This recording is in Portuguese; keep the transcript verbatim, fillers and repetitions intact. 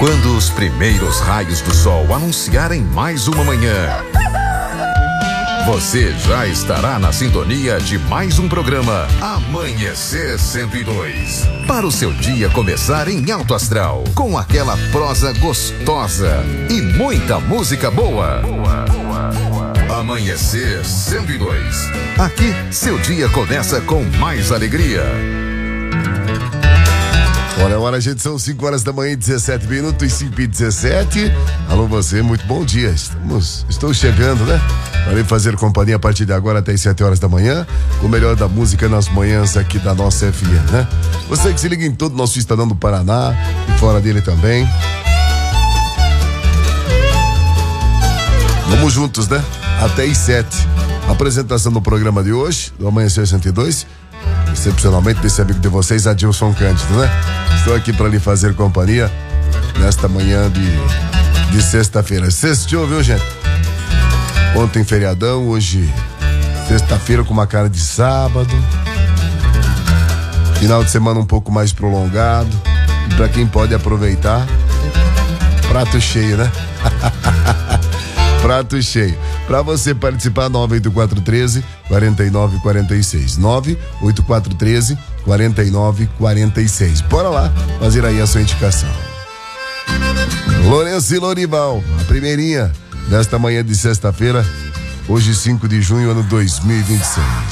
Quando os primeiros raios do sol anunciarem mais uma manhã, você já estará na sintonia de mais um programa Amanhecer cento e dois. Para o seu dia começar em alto astral, com aquela prosa gostosa e muita música boa. boa, boa, boa. Amanhecer cento e dois. Aqui, seu dia começa com mais alegria. Olha, hora, gente, são cinco horas da manhã, dezessete minutos, cinco e dezessete. Alô, você, muito bom dia. Estamos, estou chegando, né? Para fazer companhia a partir de agora até as sete horas da manhã, o melhor da música nas manhãs aqui da nossa F M, né? Você que se liga em todo o nosso estadão do Paraná e fora dele também. Vamos juntos, né? Até as sete. Apresentação do programa de hoje, do Amanhecer cento e dois. Excepcionalmente desse amigo de vocês, Adilson Cândido, né? Estou aqui para lhe fazer companhia nesta manhã de, de sexta-feira. Sextou, viu, gente? Ontem feriadão, hoje sexta-feira com uma cara de sábado. Final de semana um pouco mais prolongado. E para quem pode aproveitar, prato cheio, né? Prato cheio. Para você participar, nove oito quatro um três, quatro nove quatro seis. nove oito quatro um três, quatro nove quatro seis. Bora lá fazer aí a sua indicação. Lourenço e Lorival, a primeirinha desta manhã de sexta-feira, hoje cinco de junho, ano dois mil e vinte e seis.